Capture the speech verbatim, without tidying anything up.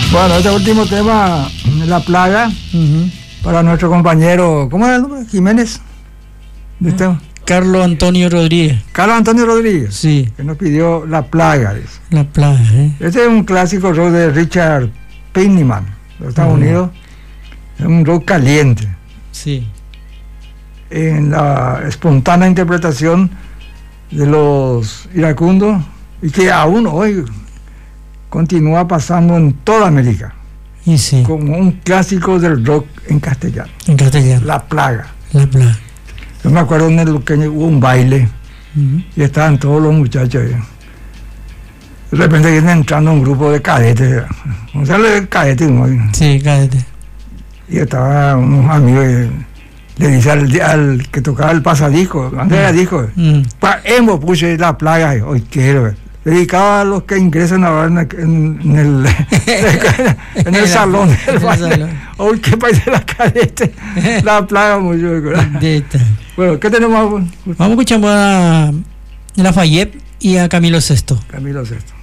Bueno, este último tema, La Plaga, uh-huh. para nuestro compañero, ¿cómo es el nombre? Jiménez. ¿De usted? Carlos Antonio Rodríguez. Carlos Antonio Rodríguez. Sí. Que nos pidió La Plaga. Dice. La Plaga, ¿eh? Este es un clásico rock de Richard Penniman, de los Estados uh-huh. Unidos. Es un rock caliente. Sí. En la espontánea interpretación de los iracundos y que aún hoy continúa pasando en toda América. Y sí. Como un clásico del rock en castellano. En castellano. La Plaga. La Plaga. Yo me acuerdo en el Luqueño hubo un baile uh-huh. y estaban todos los muchachos ahí. De repente viene entrando un grupo de cadetes. ¿Cómo se llama el cadete? ¿No? Sí, cadete. Y estaban unos amigos y le dice al, al que tocaba el pasadisco, Andrea uh-huh. dijo, uh-huh. pa hemos puse La Plaga hoy quiero. Dedicado a los que ingresan ahora en el, en el, en el salón del baile. Hoy qué país de la cadete. La Plaga mucho. Bueno, ¿qué tenemos? Vamos a escuchar a Lafayette y a Camilo Sesto. Camilo Sesto.